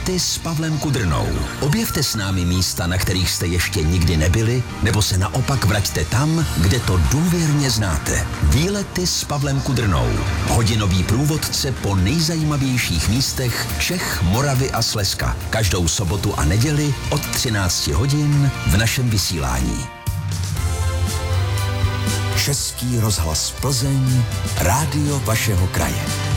Výlety s Pavlem Kudrnou. Objevte s námi místa, na kterých jste ještě nikdy nebyli, nebo se naopak vraťte tam, kde to důvěrně znáte. Výlety s Pavlem Kudrnou. Hodinový průvodce po nejzajímavějších místech Čech, Moravy a Slezska. Každou sobotu a neděli od 13 hodin v našem vysílání. Český rozhlas Plzeň, rádio vašeho kraje.